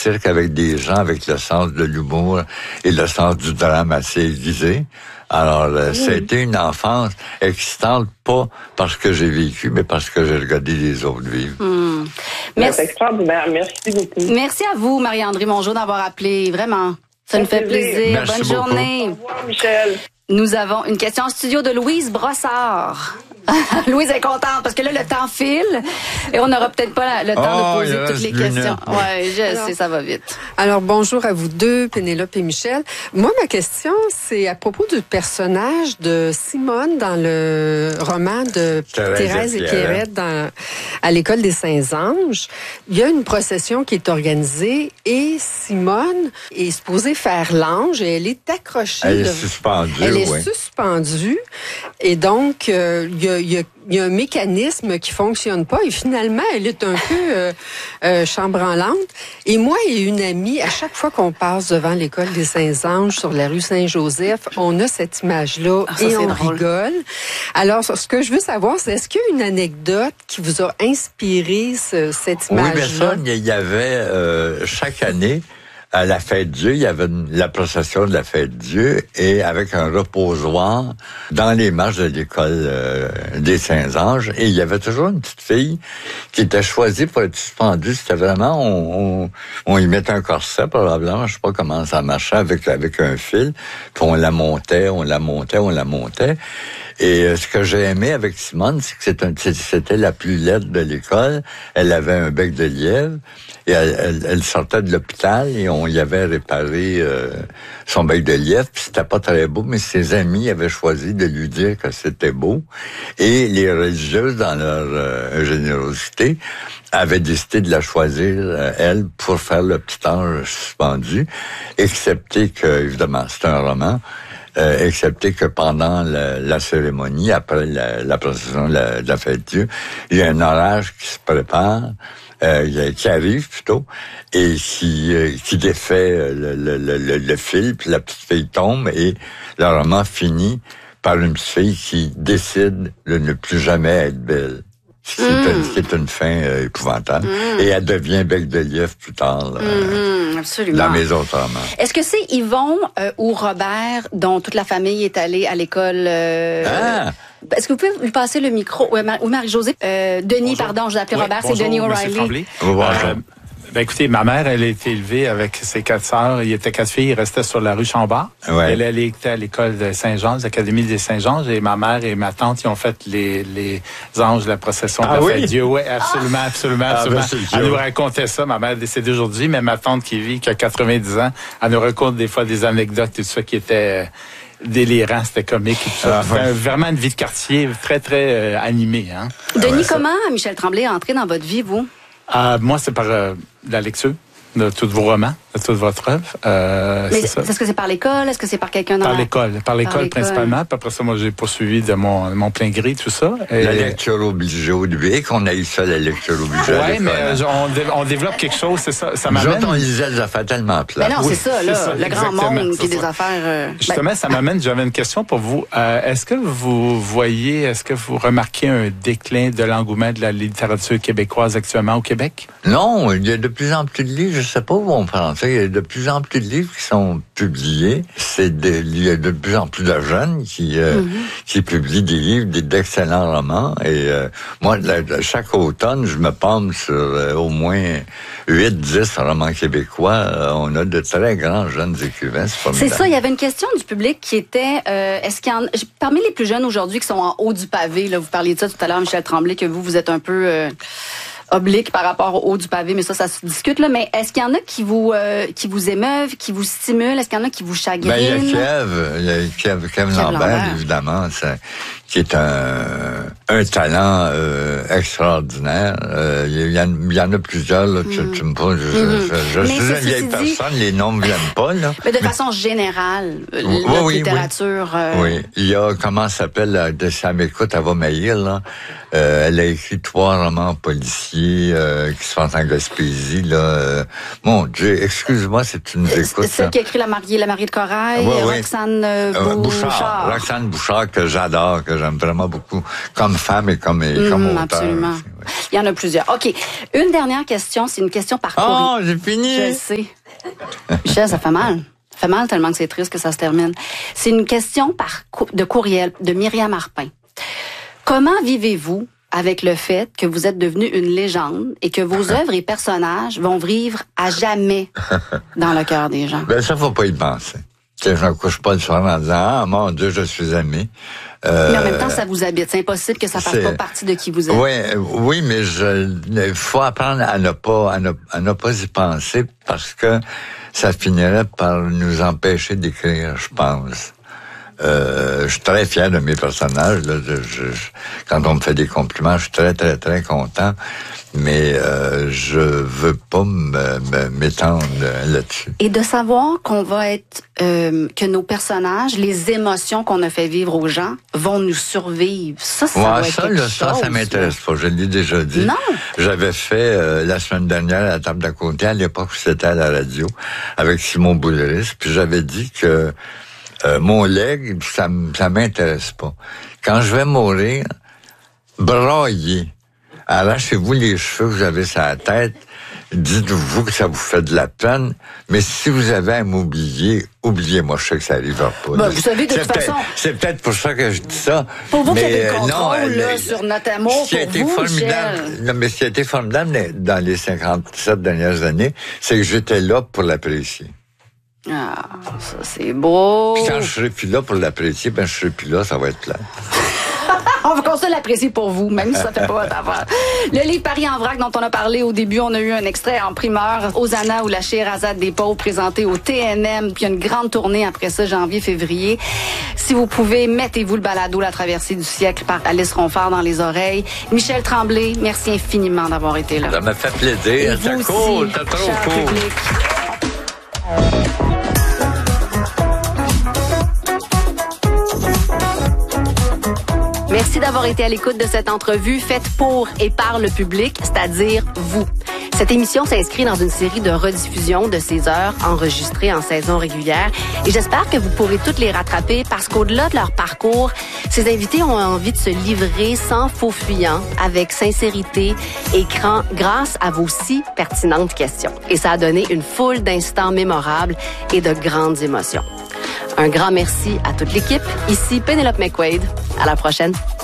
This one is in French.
cirque avec des gens avec le sens de l'humour et le sens du drame assez aiguisé. Alors, ça a été une enfance excitante, pas parce que j'ai vécu, mais parce que j'ai regardé les autres vivre. Merci. C'est extraordinaire. Merci beaucoup. Merci à vous, Marie-André Mongeau, d'avoir appelé. Vraiment. Ça nous fait plaisir. Merci Bonne beaucoup. journée. Au revoir, Michel. Nous avons une question en studio de Louise Brossard. Louise est contente parce que là, le temps file et on n'aura peut-être pas le temps de poser toutes les questions. Oui, je sais, ça va vite. Alors, bonjour à vous deux, Pénélope et Michel. Moi, ma question, c'est à propos du personnage de Simone dans le roman de Thérèse et Pierrette à l'école des Saints-Anges. Il y a une procession qui est organisée et Simone est supposée faire l'ange et elle est accrochée. Elle est suspendue. Elle est suspendue. Et donc, il y a un mécanisme qui fonctionne pas et finalement, elle est un peu chambranlante. Et moi et une amie, à chaque fois qu'on passe devant l'école des Saints-Anges sur la rue Saint-Joseph, on a cette image-là et on rigole. Alors, ce que je veux savoir, c'est est-ce qu'il y a une anecdote qui vous a inspiré cette image-là? Oui, bien sûr, il y avait chaque année, à la fête Dieu, il y avait la procession de la fête Dieu et avec un reposoir dans les marches de l'école des Saints-Anges. Et il y avait toujours une petite fille qui était choisie pour être suspendue. C'était vraiment, on y mettait un corset probablement, je sais pas comment ça marchait, avec un fil. Puis on la montait. Et ce que j'ai aimé avec Simone, c'est que c'était la plus laide de l'école. Elle avait un bec de lièvre et elle sortait de l'hôpital et on y avait réparé son bec de lièvre. Puis c'était pas très beau, mais ses amis avaient choisi de lui dire que c'était beau. Et les religieuses, dans leur générosité, avaient décidé de la choisir, elle, pour faire le petit ange suspendu, excepté que, évidemment, c'est un roman, excepté que pendant la cérémonie, après la procession de la fête Dieu, il y a un orage qui se prépare, qui arrive plutôt, et qui défait le fil, puis la petite fille tombe, et le roman finit par une petite fille qui décide de ne plus jamais être belle. Ce qui est une fin épouvantable. Et elle devient bec de lièvre plus tard. Absolument. Dans mes autres romans. Est-ce que c'est Yvon ou Robert, dont toute la famille est allée à l'école... Est-ce que vous pouvez lui passer le micro? Ou Marie-Josée? Denis, bonjour. pardon, je l'ai appelé Robert, Bonjour, c'est Denis Monsieur O'Reilly. Tremblay. Écoutez, ma mère, elle a été élevée avec ses 4 sœurs. Il y était 4 filles. Ils restaient sur la rue Chambord. Ouais. Elle était à l'école de Saint-Jean, l'Académie des Saint-Jean. Et ma mère et ma tante, ils ont fait les anges de la procession de la fête Dieu. Oui, absolument. Elle nous racontait ça. Ma mère est décédée aujourd'hui, mais ma tante qui vit, qui a 90 ans, elle nous raconte des fois des anecdotes, tout ça qui était délirant, c'était comique. C'était vraiment une vie de quartier très, très animée. Hein? Denis, comment Michel Tremblay est entré dans votre vie, vous? Moi, c'est par la lecture de tous vos romans, de toute votre œuvre. Mais est-ce que c'est par l'école? Est-ce que c'est par quelqu'un dans Par l'école principalement. Puis après ça, moi, j'ai poursuivi de mon plein gré, tout ça. Et la lecture obligée au début, qu'on a eu ça, la lecture obligée à l'école. Oui, mais on développe quelque chose, c'est ça. Ça m'amène... on lisait des affaires tellement plates. Mais non, c'est ça, là, le grand monde qui est des affaires... Justement, ça m'amène, j'avais une question pour vous. Est-ce que vous remarquez un déclin de l'engouement de la littérature québécoise actuellement au Québec? Non, il y a de plus en plus de livres, je sais pas où on prend ça, il y a de plus en plus de livres qui sont publiés. Il y a de plus en plus de jeunes qui publient des livres, d'excellents romans. Et moi, chaque automne, je me penche sur au moins 8-10 romans québécois. On a de très grands jeunes écrivains. C'est ça, il y avait une question du public qui était, est-ce qu'il y en parmi les plus jeunes aujourd'hui qui sont en haut du pavé, là, vous parliez de ça tout à l'heure, Michel Tremblay, que vous êtes un peu... oblique par rapport au haut du pavé, mais ça se discute, là. Mais est-ce qu'il y en a qui vous émeuvent, qui vous stimulent? Est-ce qu'il y en a qui vous chagrinent? Il y a Kev Lambert, évidemment, qui est un talent extraordinaire. Il y en a plusieurs, là, tu me poses. Je suis une vieille personne, les noms me viennent pas, là. Mais de façon générale, la littérature... Oui, il y a, comment ça s'appelle, de ça m'écoute, elle va m'haïr, là. Elle a écrit 3 romans policiers qui se passent en Gaspésie, là. Mon Dieu, excuse-moi, c'est une écoute. C'est celle qui a écrit La mariée de Corail, Roxane Bouchard. Roxane Bouchard, que j'adore. que j'aime vraiment beaucoup, comme femme et comme auteur. Absolument. Aussi, ouais. Il y en a plusieurs. OK. Une dernière question, c'est une question par courrier. Oh, j'ai fini! Je sais. Michel, ça fait mal. Ça fait mal tellement que c'est triste que ça se termine. C'est une question de courriel de Myriam Arpin. Comment vivez-vous avec le fait que vous êtes devenu une légende et que vos œuvres et personnages vont vivre à jamais dans le cœur des gens? Ben, ça, faut pas y penser. Je ne couche pas le soir en disant, ah, mon Dieu, je suis aimé. Mais en même temps, ça vous habite. C'est impossible que ça fasse pas partie de qui vous êtes. Oui, mais il faut apprendre à ne pas y penser parce que ça finirait par nous empêcher d'écrire, je pense. Je suis très fier de mes personnages. Là, quand on me fait des compliments, je suis très, très, très content. Mais je veux pas m'étendre là-dessus. Et de savoir qu'on va être, que nos personnages, les émotions qu'on a fait vivre aux gens, vont nous survivre. Ça va être quelque chose. Ça m'intéresse pas. Je l'ai déjà dit. Non. J'avais fait la semaine dernière à la table d'à côté, à l'époque où c'était à la radio, avec Simon Boulris, puis j'avais dit que mon legs, ça m'intéresse pas. Quand je vais mourir, braillez. Arrachez-vous les cheveux que vous avez sur la tête. Dites-vous que ça vous fait de la peine. Mais si vous avez à m'oublier, oubliez-moi. Je sais que ça n'arrivera pas. Ben, vous savez, de toute façon... C'est peut-être pour ça que je dis ça. Pour vous, qu'il y a des contrôles sur notre amour pour vous, Michel. Non, mais ce qui a été formidable dans les 57 dernières années, c'est que j'étais là pour l'apprécier. Ah, ça, c'est beau. Puis quand je serai plus là pour l'apprécier, je serai plus là, ça va être plat. On va qu'on se l'apprécie pour vous, même si ça fait pas votre affaire. Le livre Paris en vrac dont on a parlé au début, on a eu un extrait en primeur. Hosanna ou la Scheherazade des pauvres présenté au TNM, puis il y a une grande tournée après ça, janvier-février. Si vous pouvez, mettez-vous le balado La traversée du siècle par Alice Ronfard dans les oreilles. Michel Tremblay, merci infiniment d'avoir été là. Ça m'a fait plaisir. T'as trop cool. Merci d'avoir été à l'écoute de cette entrevue faite pour et par le public, c'est-à-dire vous. Cette émission s'inscrit dans une série de rediffusions de ces heures enregistrées en saison régulière et j'espère que vous pourrez toutes les rattraper parce qu'au-delà de leur parcours, ces invités ont envie de se livrer sans faux fuyant, avec sincérité et grâce à vos si pertinentes questions. Et ça a donné une foule d'instants mémorables et de grandes émotions. Un grand merci à toute l'équipe. Ici Pénélope McQuaid. À la prochaine.